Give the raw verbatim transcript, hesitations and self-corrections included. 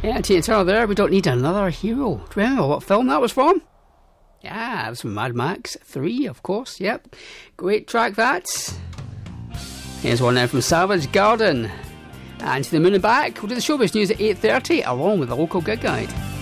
Yeah, Tina Turner there, We Don't Need Another Hero. Do you remember what film that was from? Yeah, it was from Mad Max three, of course, yep. Great track that. Here's one now from Savage Garden. And To the Moon and Back. We'll do the showbiz news at eight thirty, along with the local gig guide.